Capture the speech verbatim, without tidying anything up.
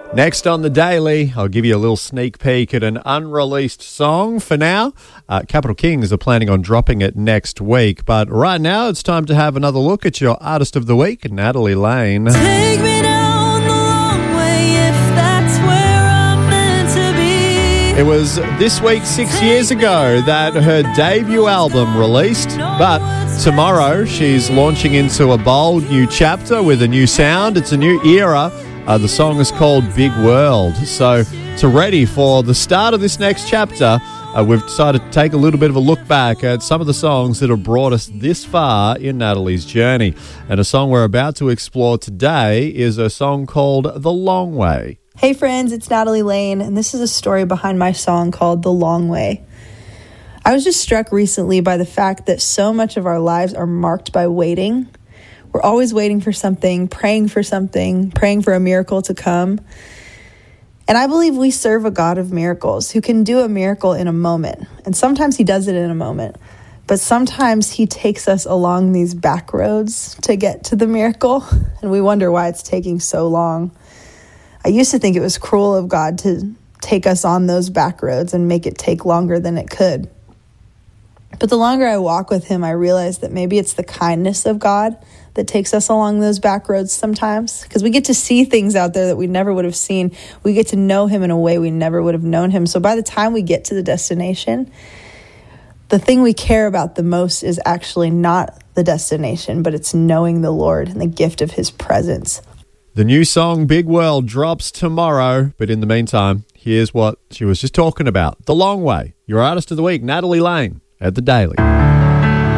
Next on The Daily, I'll give you a little sneak peek at an unreleased song. For now, uh, Capital Kings are planning on dropping it next week. But right now, it's time to have another look at your Artist of the Week, Natalie Lane. Take me down the long way if that's where I'm meant to be. It was this week six years ago that her debut album released, but tomorrow she's launching into a bold new chapter with a new sound. It's a new era. Uh, the song is called Big World. So to ready for the start of this next chapter, uh, we've decided to take a little bit of a look back at some of the songs that have brought us this far in Natalie's journey. And a song we're about to explore today is a song called The Long Way. Hey friends, it's Natalie Lane, and this is a story behind my song called The Long Way. I was just struck recently by the fact that so much of our lives are marked by waiting. We're always waiting for something, praying for something, praying for a miracle to come. And I believe we serve a God of miracles who can do a miracle in a moment. And sometimes he does it in a moment. But sometimes he takes us along these back roads to get to the miracle. And we wonder why it's taking so long. I used to think it was cruel of God to take us on those back roads and make it take longer than it could. But the longer I walk with him, I realize that maybe it's the kindness of God that takes us along those back roads sometimes, because we get to see things out there that we never would have seen. We get to know him in a way we never would have known him. So by the time we get to the destination, the thing we care about the most is actually not the destination, but it's knowing the Lord and the gift of his presence. The new song Big World drops tomorrow, but in the meantime, here's what she was just talking about. The Long Way. Your Artist of the Week, Natalie Lane, at The Daily.